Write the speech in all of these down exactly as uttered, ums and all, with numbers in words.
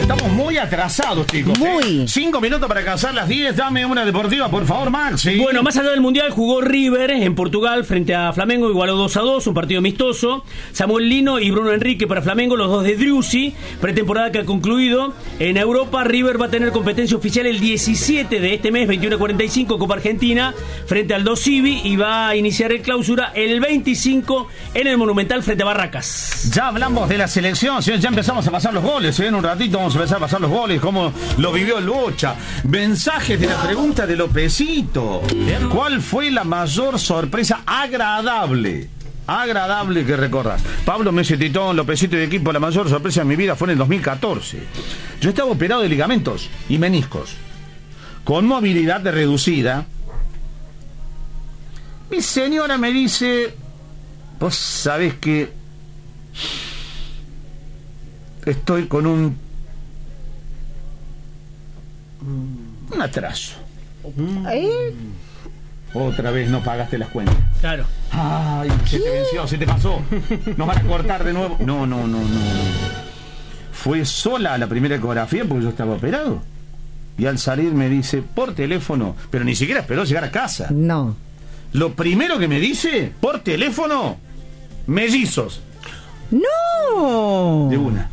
Estamos muy atrasados, chicos. Muy. ¿eh? Cinco minutos para alcanzar las diez. Dame una deportiva, por favor, Maxi. Bueno, más allá del Mundial, jugó River en Portugal frente a Flamengo, igualó dos a dos, un partido amistoso. Samuel Lino y Bruno Enrique para Flamengo, los dos de Driussi. Pretemporada que ha concluido. En Europa, River va a tener competencia oficial el diecisiete de este mes, veintiuno a cuarenta y cinco, Copa Argentina, frente al Dos Civi, y va a iniciar el clausura el veinticinco en el Monumental frente a Barracas. Ya hablamos de la selección, ¿sí? Ya empezamos a pasar los goles, ¿eh? En un ratito vamos a empezar a pasar los goles, cómo lo vivió el Bocha. Mensajes de la pregunta de Lopecito. ¿Cuál fue la mayor sorpresa agradable? Agradable que recordas. Pablo Messi, Titón, Lopecito y equipo, la mayor sorpresa de mi vida fue en el dos mil catorce. Yo estaba operado de ligamentos y meniscos, con movilidad de reducida. Mi señora me dice: vos sabés que estoy con un un atraso. ¿Eh? Otra vez no pagaste las cuentas. Claro. Ay, se te venció, se te pasó. Nos van a cortar de nuevo. No, no, no, no. Fue sola a la primera ecografía porque yo estaba operado. Y al salir me dice por teléfono, pero ni siquiera esperó llegar a casa. No. Lo primero que me dice por teléfono: mellizos. ¡No! De una.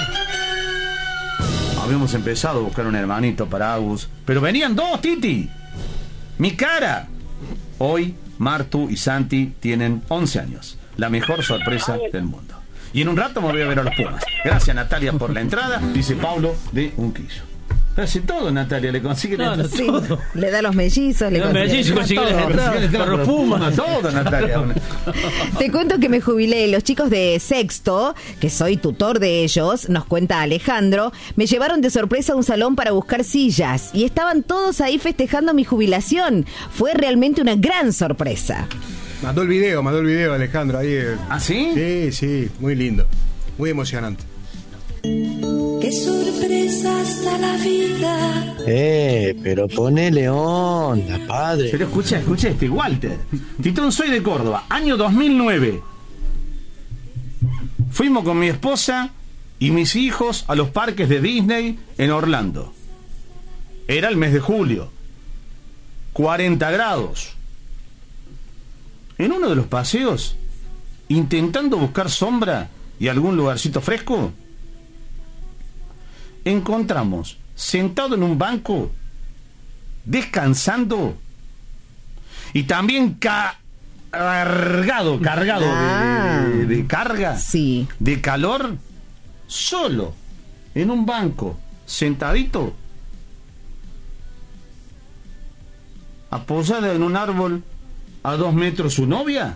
Habíamos empezado a buscar un hermanito para Agus, pero venían dos, Titi. Mi cara. Hoy, Martu y Santi tienen once años. La mejor sorpresa del mundo. Y en un rato me voy a ver a los Pumas. Gracias, Natalia, por la entrada. Dice Pablo de Unquillo. Hace todo, Natalia, le consigue la No, no, Sí, todo. le da los mellizos, le Los consigue, mellizos, consigue todo. las entradas para los Pumas. Todo, Natalia. Te cuento que me jubilé. Los chicos de sexto, que soy tutor de ellos, nos cuenta Alejandro, me llevaron de sorpresa a un salón para buscar sillas y estaban todos ahí festejando mi jubilación. Fue realmente una gran sorpresa. Mandó el video, mandó el video Alejandro ahí. ¿Ah, sí? Sí, sí, muy lindo, muy emocionante. Qué sorpresa está la vida. Eh, pero ponele onda, padre. Pero escucha, escucha este, Walter. Titón, soy de Córdoba, año dos mil nueve. Fuimos con mi esposa y mis hijos a los parques de Disney en Orlando. Era el mes de julio. cuarenta grados. En uno de los paseos, intentando buscar sombra y algún lugarcito fresco, encontramos sentado en un banco, descansando y también cargado, cargado Ah. de, de, de carga, Sí. de calor, solo en un banco, sentadito, apoyada en un árbol a dos metros su novia.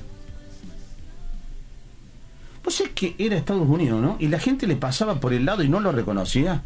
Pues es que era Estados Unidos, ¿no? Y la gente le pasaba por el lado y no lo reconocía.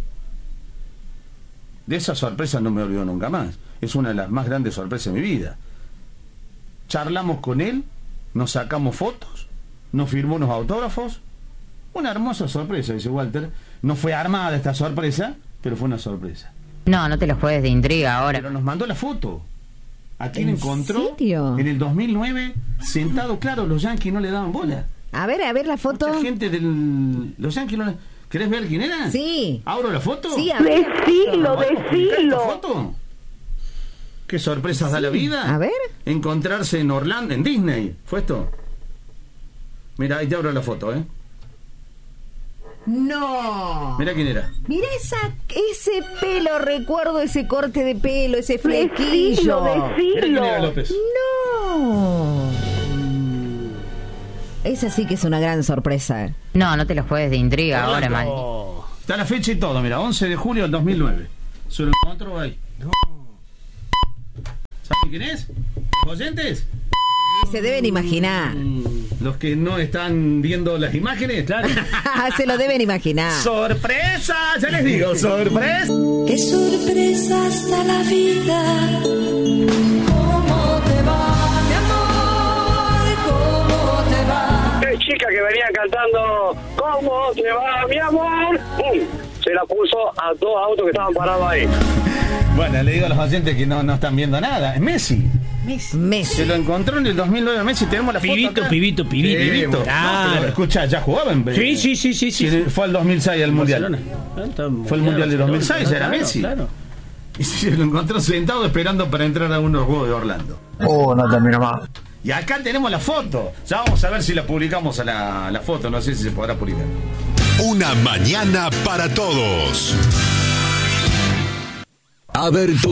De esa sorpresa no me olvido nunca más. Es una de las más grandes sorpresas de mi vida. Charlamos con él, nos sacamos fotos, nos firmó unos autógrafos. Una hermosa sorpresa, dice Walter. No fue armada esta sorpresa, pero fue una sorpresa. No, no te los juegues de intriga ahora. Pero nos mandó la foto. ¿A quién ¿En encontró? serio? En el dos mil nueve, sentado, claro, los Yankees no le daban bola. A ver, a ver la foto. Mucha gente del... Los Yankees no le... ¿Querés ver quién era? Sí. ¿Abro la foto? Sí, a ver. Decilo, ¿Podemos publicar decilo. esta foto? ¿Qué sorpresas da la vida? A ver. Encontrarse en Orlando, en Disney. ¿Fue esto? Mira, ahí te abro la foto, ¿eh? No. Mira quién era. Mira esa, ese pelo, recuerdo ese corte de pelo, ese flequillo. Decilo, Mira quién era decilo. López. No. Esa sí que es una gran sorpresa. No, no te los juegues de intriga ahora, man. Está la fecha y todo, mira, once de julio del dos mil nueve. Se lo encontró ahí. ¿Saben quién es? ¿Los oyentes? Se deben imaginar. Los que no están viendo las imágenes. Claro. Se lo deben imaginar. ¡Sorpresa! Ya les digo, sorpresa. Qué sorpresa está la vida. ¿Cómo te va, mi amor? ¿Cómo te va? Hay chica que venía cantando ¿Cómo te va, mi amor? ¡Pum! Se la puso a dos autos que estaban parados ahí. Bueno, le digo a los oyentes que no, no están viendo nada. Es Messi. Messi. Se lo encontró en el dos mil nueve Messi. Tenemos la foto Pibito, acá. pibito, pibito. Sí, pibito. Claro. No, pero escucha, ya jugaba en Sí, sí, sí, sí, sí. Sí, fue al dos mil seis al Mundial. Barcelona. Fue el Mundial de dos mil seis, era Claro, Messi. Claro. Y se lo encontró sentado esperando para entrar a unos juegos de Orlando. Oh, no termino más. Y acá tenemos la foto. Ya vamos a ver si la publicamos a la, la foto. No sé si se podrá publicar. Una mañana para todos. A ver,